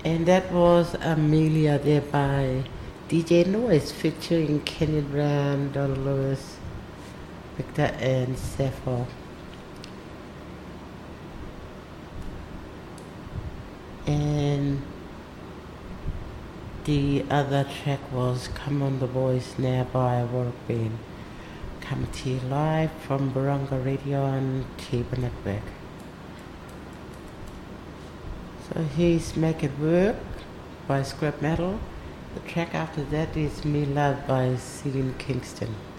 And that was Amelia there by DJ Noise featuring Kenny Brown, Don Lewis, Victor, and Sepho. And the other track was Come On The Boys Now by Warpin. Coming to you live from Barunga Radio and Chiba Network. So here's Make It Work by Scrap Metal. The track after that is Me Love by Sean Kingston.